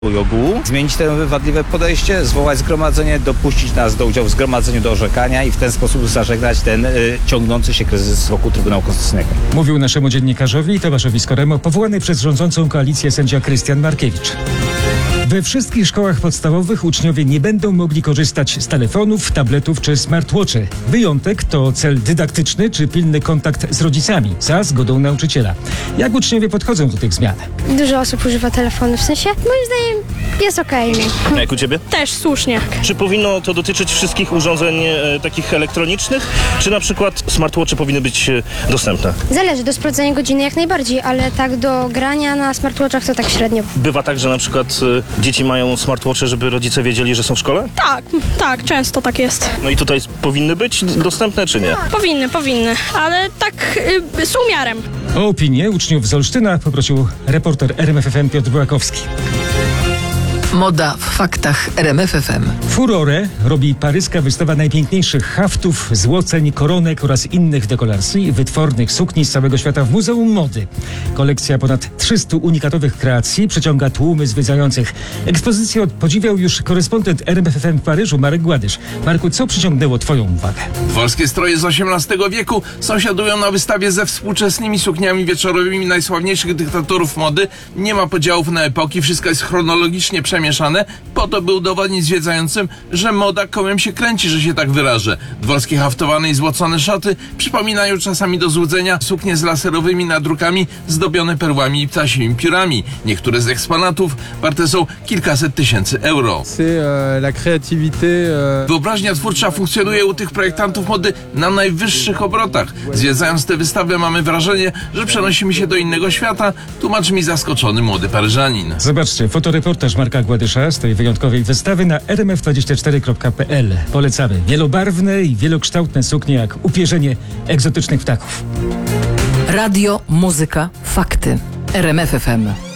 i ogółu, zmienić to wadliwe podejście, zwołać zgromadzenie, dopuścić nas do udziału w zgromadzeniu do orzekania i w ten sposób zażegnać ten ciągnący się kryzys wokół Trybunału Konstytucyjnego. Mówił naszemu dziennikarzowi Tomaszowi Skoremu powołany przez rządzącą koalicję sędzia Krystian Markiewicz. We wszystkich szkołach podstawowych uczniowie nie będą mogli korzystać z telefonów, tabletów czy smartwatchy. Wyjątek to cel dydaktyczny czy pilny kontakt z rodzicami, za zgodą nauczyciela. Jak uczniowie podchodzą do tych zmian? Dużo osób używa telefonu, w sensie moim zdaniem jest okej. A jak u ciebie? Też słusznie. Czy powinno to dotyczyć wszystkich urządzeń takich elektronicznych, czy na przykład smartwatche powinny być dostępne? Zależy, do sprawdzania godziny jak najbardziej, ale tak do grania na smartwatchach to tak średnio. Bywa tak, że na przykład dzieci mają smartwatche, żeby rodzice wiedzieli, że są w szkole? Tak, często tak jest. No i tutaj powinny być dostępne, czy nie? Powinny, ale tak z umiarem. O opinię uczniów z Olsztyna poprosił reporter RMFFM Piotr Bułakowski. Moda w faktach RMF FM. Furorę robi paryska wystawa najpiękniejszych haftów, złoceń, koronek oraz innych dekoracji i wytwornych sukni z całego świata w Muzeum Mody. Kolekcja ponad 300 unikatowych kreacji przyciąga tłumy zwiedzających. Ekspozycję podziwiał już korespondent RMF FM w Paryżu Marek Gładysz. Marku, co przyciągnęło twoją uwagę? Dworskie stroje z XVIII wieku sąsiadują na wystawie ze współczesnymi sukniami wieczorowymi najsławniejszych dyktatorów mody. Nie ma podziałów na epoki, wszystko jest chronologicznie przemieszane, po to by udowodnić zwiedzającym, że moda kołem się kręci, że się tak wyrażę. Dworskie haftowane i złocone szaty przypominają czasami do złudzenia suknie z laserowymi nadrukami zdobione perłami i ptasimi piórami. Niektóre z eksponatów warte są kilkaset tysięcy euro. Wyobraźnia twórcza funkcjonuje u tych projektantów mody na najwyższych obrotach. Zwiedzając tę wystawę mamy wrażenie, że przenosimy się do innego świata, tłumacz mi zaskoczony młody Paryżanin. Zobaczcie, fotoreportaż Marka Gładysza z tej wyjątkowej wystawy na rmf24.pl. Polecamy wielobarwne i wielokształtne suknie jak upierzenie egzotycznych ptaków. Radio, muzyka, fakty. RMF FM.